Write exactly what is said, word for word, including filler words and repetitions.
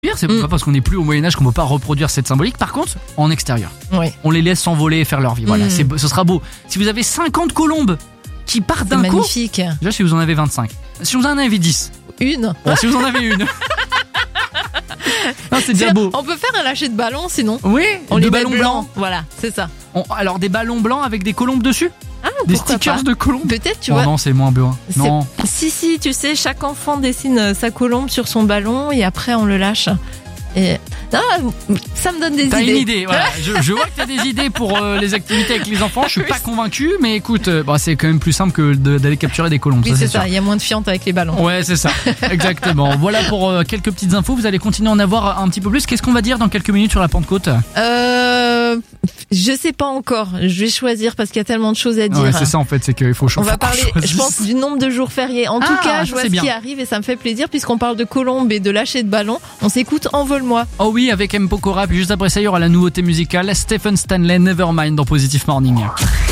C'est Mm. pas parce qu'on n'est plus au Moyen-Âge qu'on peut pas reproduire cette symbolique. Par contre, en extérieur, Oui. on les laisse s'envoler et faire leur vie. Voilà, Mm. c'est, ce sera beau. Si vous avez cinquante colombes qui partent C'est d'un coup, magnifique. déjà si vous en avez vingt-cinq, si vous en avez dix, Une. bon, si vous en avez une, non, c'est déjà Tiens, beau. On peut faire un lâcher de ballon sinon. Oui, On de les met ballons blancs. Voilà, c'est ça. On- alors des ballons blancs avec des colombes dessus, Ah, des pourquoi stickers pas. de colombes. Peut-être, tu Oh vois. non, c'est moins bien. c'est- Non. Si, si, tu sais, chaque enfant dessine euh, sa colombe sur son ballon et après on le lâche. Et non, ça me donne des T'as idées. une idée, voilà. je, je vois que t'as des idées pour euh, les activités avec les enfants. Je suis Oui. pas convaincu, mais écoute, euh, bah, c'est quand même plus simple que de- d'aller capturer des colombes. Oui, ça, c'est c'est sûr. ça. Il y a moins de fientes avec les ballons. Ouais, c'est ça. Exactement. Voilà pour euh, quelques petites infos. Vous allez continuer à en avoir un petit peu plus. Qu'est-ce qu'on va dire dans quelques minutes sur la Pentecôte? Euh, je sais pas encore. Je vais choisir parce qu'il y a tellement de choses à dire. Ouais, c'est ça en fait, c'est qu'il faut On changer. va parler, je pense, du nombre de jours fériés. En tout Ah, cas, ça, je vois c'est ce bien. qui arrive et ça me fait plaisir puisqu'on parle de colombes et de lâcher de ballon. On s'écoute Envole-moi. Oh oui, avec M. Pokora. Puis juste après ça, il y aura la nouveauté musicale. Stephen Stanley, Nevermind dans Positive Morning.